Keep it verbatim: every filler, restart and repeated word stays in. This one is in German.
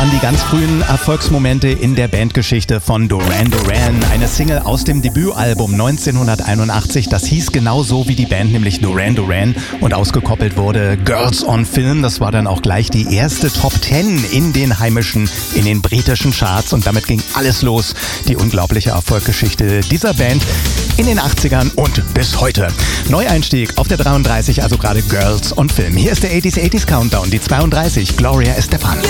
waren die ganz frühen Erfolgsmomente in der Bandgeschichte von Duran Duran. Eine Single aus dem Debütalbum neunzehnhunderteinundachtzig. Das hieß genauso wie die Band, nämlich Duran Duran. Und ausgekoppelt wurde Girls on Film. Das war dann auch gleich die erste Top Ten in den heimischen, in den britischen Charts. Und damit ging alles los. Die unglaubliche Erfolgsgeschichte dieser Band in den achtzigern und bis heute. Neueinstieg auf der dreiunddreißig, also gerade Girls on Film. Hier ist der achtziger achtziger Countdown, die zweiunddreißig, Gloria Estefan.